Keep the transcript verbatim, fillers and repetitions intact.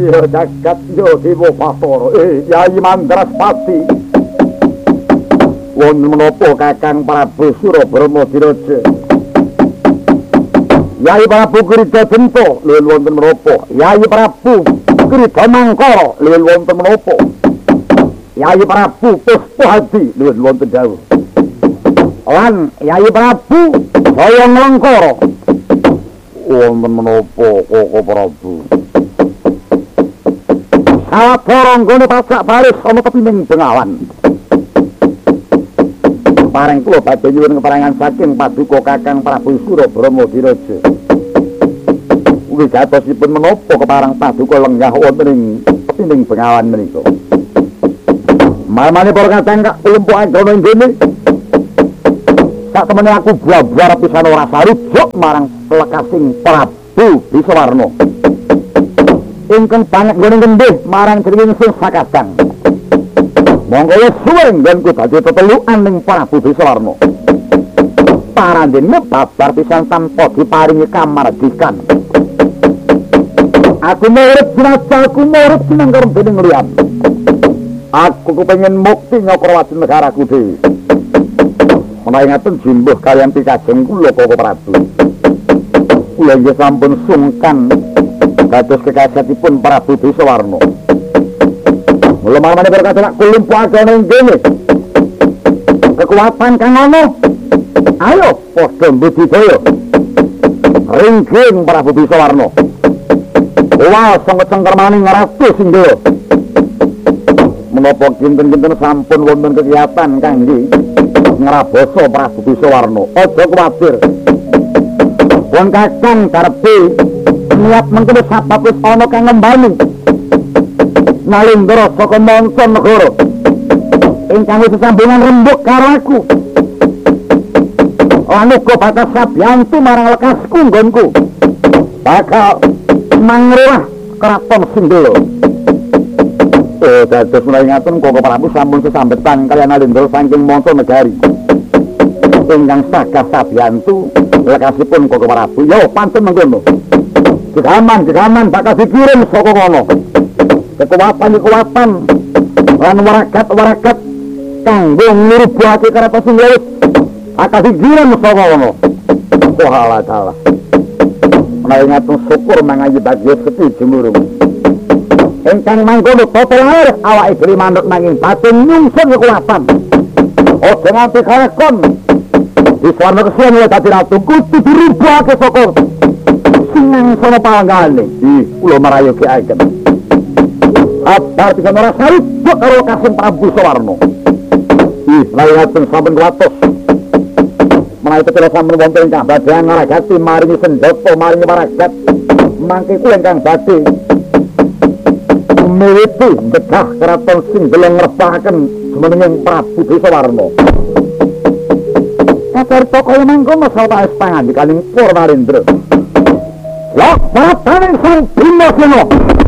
iya jagat yo Dewa Bathara eh Yai Mandraspati wonten menapa Kakang Prabu Surabrama Diraja Yai Prabu Krida Bento lho wonten menapa Yai Prabu Krida Mangkara lho wonten menapa Yai Prabu Puspahadi lho wonten dawuh lan Yai Prabu Jaya Nangkara wonten menapa Koko Prabu sabarang gone pacak baris ana tepining Bengawan pareng kula badhe nyuwun keparengan saking paduka Kakang Prabu Surabrama Diraja ugi jatosipun menapa kepareng paduka lenggah wonten ing tepining Bengawan menika mamane para Kakang kak lumpuh agana ing kene sak temene aku buah-buah pisan ora sarujuk marang lekasing Prabu Bisawarna ingkang banyak nggone ngendih marang Triwingsih Sakadang monggo wis suwe nggonku dadi tetelukan ning Prabu Bisawarna parandene babar pisan tanpa diparingi kamardikan aku murid jenazah aku murid sinengker dening liyan aku kepengin mukti Nyakrawati negaraku dhewe menawi ngaten jimbuh kaliyan pikajeng kula Koko Prabu kula nggih sampun sungkan kados kekasihipun Prabu Bisawarna mula marmane berkata nak kulumpuh agana ing kene kekuatan kang ana ayo padha mbudidaya ringking Prabu Bisawarna wah sengket-sengker maning ngratu Singgala menapa kinten-kinten sampun wonten kegiatan kangge ngraboso Prabu Bisawarna aja kuwatir wong Kakang karepe niat mengko sabab wis ana kang ngembani Nalindra saka Monson Negara ingkang wis sambungan rembug karo aku lan uga batas sabyantu marang lekasku nggonku bakal mangrewah kraton Singgala eh dados menawi ngaten Koko Prabu sampun sesambetan kaliyan Nalindra saking Monson Negari ingkang sagah sabyantu lekasipun Koko Prabu yo pantun mengkono Gegaman, gegaman bakal dikirim saka kono. Kekuatan-kekuatan lan waragat-waragat kanggo ngrubuhake Kraton Singgala bakal dikirim saka kono. Wahala kala. Menawi ngatung syukur mangayi bagya seti jemurung. Ingkang mangkono total air awake dhewe manut nanging batin nyungsun kekuatan. Ojo nganti kalekon. Biswarna kesien ya dadi ratu kudu dirubuhake saka nang sono panggane ih kula marayokaken apa bisa ora sarujuk karo kasing Prabu Sawarna ih layaten saben watos menawi tetela sampun wonten ingkang badhe ngaragati maringi senjata maringi waragat mangke kula ingkang badhe miwiti becah Kraton Singgala ngrepahaken jumeneng Prabu Sawarna kacarita kaya mangkono sawetawis pangandikaning Purnarendra Lok, para tangan sang Bima Seno.